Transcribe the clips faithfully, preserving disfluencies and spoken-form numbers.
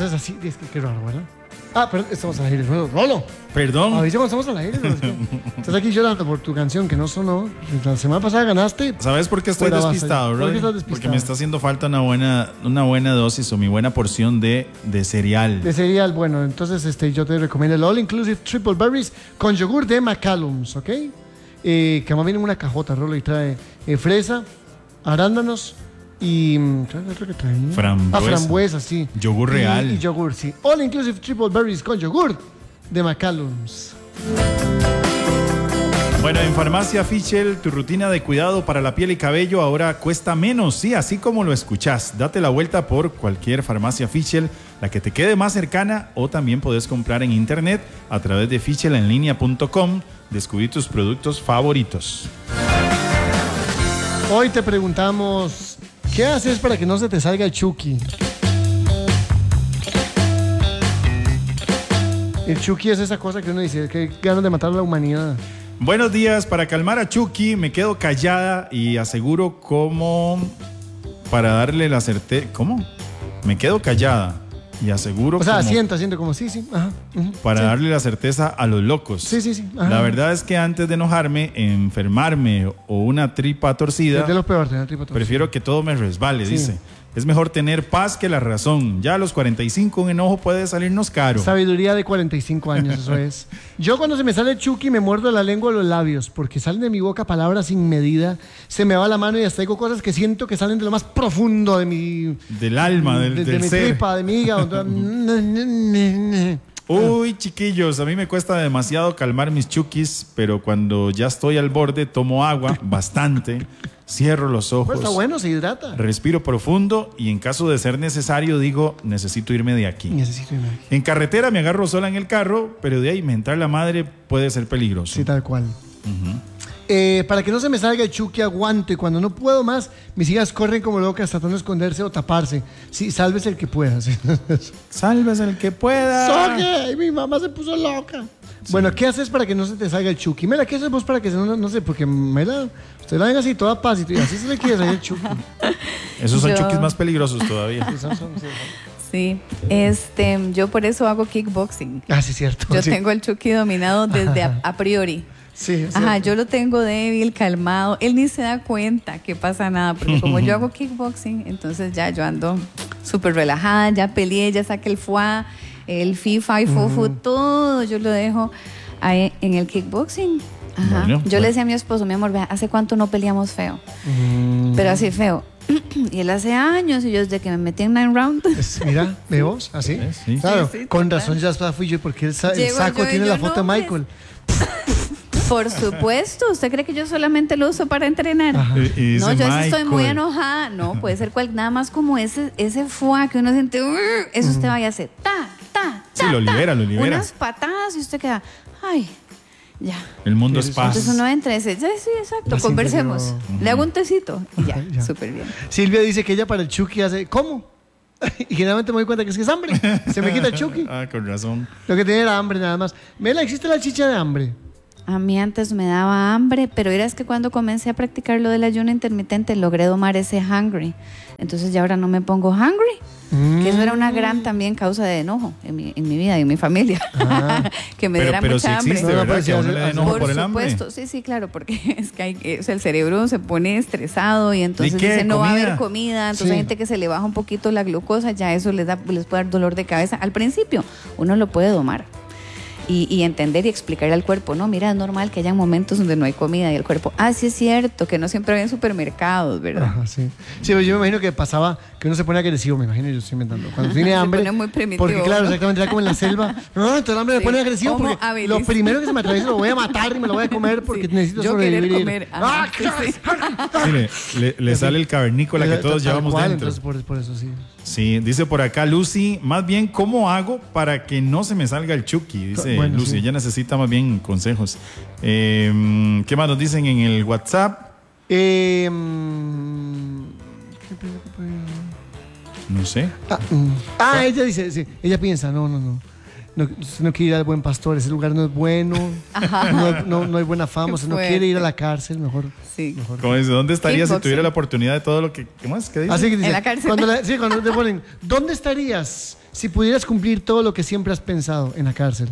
haces así, es que qué raro, ¿verdad? Ah, pero estamos al aire, ¿no? Rolo. Perdón. Avísame, estamos al aire. ¿No? Estás aquí llorando por tu canción que no sonó. La semana pasada ganaste. ¿Sabes por qué estoy Fuera despistado, base. ¿Por qué Roy? estás despistado? Porque me está haciendo falta una buena, una buena dosis o mi buena porción de, de cereal. De cereal, bueno, entonces este, yo te recomiendo el All Inclusive Triple Berries con yogur de McCallum's, ¿ok? Eh, que más viene en una cajota, Rolo, y trae eh, fresa, arándanos y... ¿Trae otro que trae? Frambuesa. Ah, frambuesa, sí. Yogur real. Y, y yogur, sí. All Inclusive Triple Berries con yogur de McCallum's. Bueno, en Farmacia Fischel, tu rutina de cuidado para la piel y cabello ahora cuesta menos, sí, así como lo escuchás. Date la vuelta por cualquier Farmacia Fischel, la que te quede más cercana, o también podés comprar en internet a través de fischel en línea punto com. Descubrí tus productos favoritos. Hoy te preguntamos, ¿qué haces para que no se te salga el Chucky? El Chucky es esa cosa que uno dice, que ganas de matar a la humanidad. Buenos días, para calmar a Chucky me quedo callada y aseguro como para darle la certeza... ¿Cómo? Me quedo callada y aseguro O sea, como asiento, asiento como sí, sí. Ajá, uh-huh, para sí. darle la certeza a los locos. Sí, sí, sí. Ajá. La verdad es que antes de enojarme, enfermarme o una tripa torcida, Es de los peores, tener tripa torcida. prefiero que todo me resbale, Sí. dice. Es mejor tener paz que la razón. Ya a los cuarenta y cinco un enojo puede salirnos caro. Sabiduría de cuarenta y cinco años, eso es. Yo cuando se me sale el Chucky me muerdo la lengua o los labios, porque salen de mi boca palabras sin medida, se me va la mano y hasta digo cosas que siento que salen de lo más profundo de mi... Del alma, del, de, de del mi ser. tripa, de mi hígado. Uy, chiquillos, a mí me cuesta demasiado calmar mis chukis, pero cuando ya estoy al borde tomo agua, bastante, cierro los ojos, Pues está bueno, se hidrata. respiro profundo y en caso de ser necesario digo, necesito irme de aquí. Necesito irme aquí. En carretera me agarro sola en el carro, pero de ahí mentar la madre puede ser peligroso. Sí, tal cual. Ujú. Eh, para que no se me salga el Chucky, aguanto. Y cuando no puedo más, mis hijas corren como locas tratando de esconderse o taparse. Sí, sálvese el que pueda. Sí. Sálvese el que pueda. ¡Soque! Mi mamá se puso loca. Sí. Bueno, ¿qué haces para que no se te salga el Chucky? Mela, ¿qué haces vos para que no, no sé? Porque Mela, usted la ven así toda paz y así se le quiere salir el Chucky. Esos son Yo- chukis más peligrosos todavía. Sí, son- son- sí. Sí, este, yo por eso hago kickboxing. Ah, sí, cierto. Yo sí. tengo el Chucky dominado desde a, a priori. Sí, es Ajá, cierto. yo lo tengo débil, calmado. Él ni se da cuenta que pasa nada, porque como yo hago kickboxing, entonces ya yo ando súper relajada, ya peleé, ya saqué el foie, el FIFA y fufu, todo yo lo dejo ahí en el kickboxing. Ajá. Bueno, yo bueno. le decía a mi esposo, mi amor, vea, ¿hace cuánto no peleamos feo? Mm. Pero así feo. Y él hace años, y yo desde que me metí en Nine Round. Es- Mira, ¿ve vos? ¿Así? Sí, sí. Claro, Sí, sí, con total. razón ya fui yo, porque el, sa- el Llego saco yo y tiene yo, la foto no, de pues. Michael. Por supuesto, ¿usted cree que yo solamente lo uso para entrenar? Ajá. Y- y No, dice yo sí estoy muy Michael. enojada. No, puede ser cual, nada más como ese, ese foie que uno siente, "Ugh", eso usted vaya a hacer, ta, ta, Sí, ta, lo ta, libera, lo libera. unas patadas y usted queda, ay, ya. El mundo es paz. Entonces uno entra y dice, ya, sí, exacto, La siento conversemos. yo. Le hago un tecito y ya, Ya. súper bien. Silvia dice que ella para el Chucky hace, ¿cómo? Y generalmente me doy cuenta que es que es hambre. Se me quita el Chucky. Ah, con razón. Lo que tenía era hambre nada más. Mela, ¿existe la chicha de hambre? A mí antes me daba hambre, pero era es que cuando comencé a practicar lo del ayuno intermitente logré domar ese hungry. Entonces ya ahora no me pongo hungry. Que eso era una gran también causa de enojo en mi, en mi vida y en mi familia. Ah. que me Pero, diera pero mucha sí hambre. existe, No, no, ¿verdad? pues, Que a uno sí, le da sí, enojo Por por el hambre. supuesto, sí, sí, claro, porque es que hay, o sea, el cerebro se pone estresado y entonces ¿Y qué? dice no va a ¿Comida? haber comida, entonces Sí. hay gente que se le baja un poquito la glucosa, ya eso les da, les puede dar dolor de cabeza. Al principio uno lo puede domar. Y, y entender y explicarle al cuerpo, no, mira, es normal que hayan momentos donde no hay comida y el cuerpo, ah, sí es cierto, que no siempre hay en supermercados, ¿verdad? Ajá, sí. Sí, pues yo me imagino que pasaba que uno se pone agresivo, me imagino, yo estoy inventando. Cuando tiene Se hambre. pone muy primitivo, Porque claro, ¿no? exactamente, era como en la selva. No, entonces el hambre me Sí, pone agresivo Homo porque habilis. lo primero que se me atraviesa lo voy a matar y me lo voy a comer porque Sí, necesito yo querer sobrevivir. comer, ajá, ¡Ah, sí, sí. Sí, le, le- le sale el cavernícola que todos Tal llevamos cual, dentro. Entonces, por, por eso sí. Sí, dice por acá Lucy, más bien, ¿cómo hago para que no se me salga el Chucky? Dice Bueno, Lucy, sí. ella necesita más bien consejos. Eh, ¿Qué más nos dicen en el WhatsApp? Eh, mm, ¿qué pienso que puede- No sé. Ah, mm. Ah, ella dice, sí, ella piensa, no, no, no. no, usted no quiere ir al Buen Pastor, ese lugar no es bueno, no, no, no hay buena fama, usted no quiere ir a la cárcel, mejor. Sí. mejor. Como dice, ¿dónde estaría Kickboxing. si tuviera la oportunidad de todo lo que... ¿Qué más? ¿Qué dice? Así que dice, En la cárcel. Cuando la- sí, cuando te ponen, ¿dónde estarías si pudieras cumplir todo lo que siempre has pensado? En la cárcel.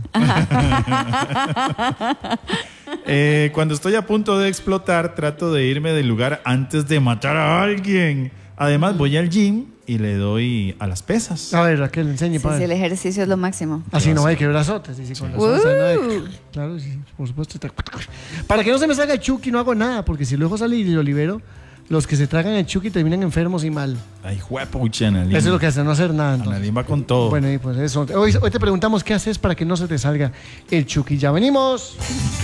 Eh, cuando estoy a punto de explotar, trato de irme del lugar antes de matar a alguien. Además, voy al gym y le doy a las pesas. A ver, Raquel, enseñe Sí, para sí, ver. el ejercicio es lo máximo. Así no hay que brazotes. Y sí, con las onzas, no hay- Claro, sí, por supuesto. Para que no se me salga el Chucky, no hago nada, porque si luego sale y lo libero, los que se tragan el Chucky terminan enfermos y mal. Ay, juepucha, Analín. Eso es lo que hace, no hacer nada. Entonces. Analín va con todo. Bueno, y pues eso. Hoy, hoy te preguntamos qué haces para que no se te salga el Chucky. Ya venimos.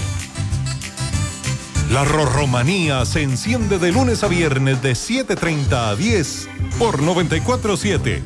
La Rorromanía se enciende de lunes a viernes de siete treinta a diez por noventa y cuatro siete.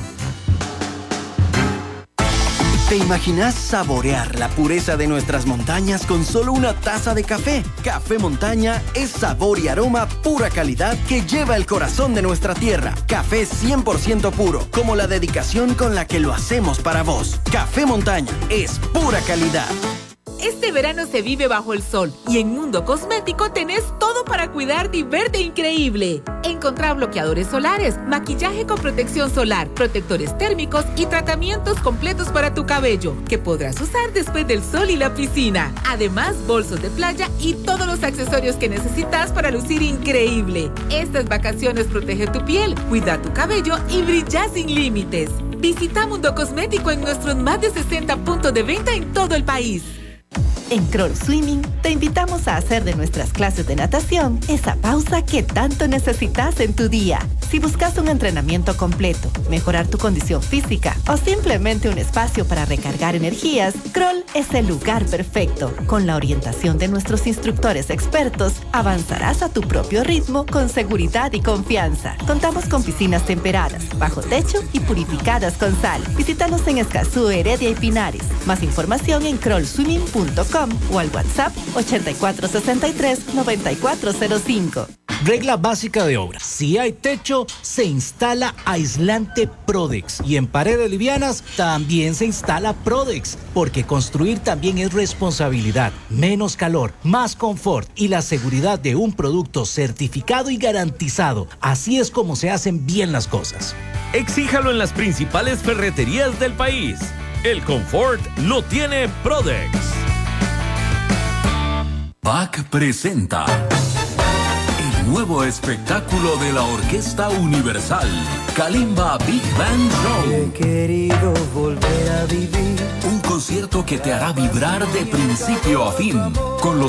¿Te imaginas saborear la pureza de nuestras montañas con solo una taza de café? Café Montaña es sabor y aroma pura calidad que lleva el corazón de nuestra tierra. Café cien por ciento puro, como la dedicación con la que lo hacemos para vos. Café Montaña es pura calidad. Este verano se vive bajo el sol y en Mundo Cosmético tenés todo para cuidarte y verte increíble. Encontrá bloqueadores solares, maquillaje con protección solar, protectores térmicos y tratamientos completos para tu cabello que podrás usar después del sol y la piscina. Además, bolsos de playa y todos los accesorios que necesitas para lucir increíble. Estas vacaciones protege tu piel, cuida tu cabello y brilla sin límites. Visita Mundo Cosmético en nuestros más de sesenta puntos de venta en todo el país. En Kroll Swimming te invitamos a hacer de nuestras clases de natación esa pausa que tanto necesitas en tu día. Si buscas un entrenamiento completo, mejorar tu condición física o simplemente un espacio para recargar energías, Kroll es el lugar perfecto. Con la orientación de nuestros instructores expertos, avanzarás a tu propio ritmo con seguridad y confianza. Contamos con piscinas temperadas, bajo techo y purificadas con sal. Visítanos en Escazú, Heredia y Pinares. Más información en kroll swimming punto com o al WhatsApp ochenta y cuatro sesenta y tres noventa y cuatro cero cinco. Regla básica de obra. Si hay techo, se instala aislante Prodex. Y en paredes livianas también se instala Prodex. Porque construir también es responsabilidad. Menos calor, más confort y la seguridad de un producto certificado y garantizado. Así es como se hacen bien las cosas. Exíjalo en las principales ferreterías del país. El confort lo tiene Prodex. P A C presenta el nuevo espectáculo de la Orquesta Universal, Kalimba Big Band Show. He querido volver a vivir. Un concierto que te hará vibrar de principio a fin, con los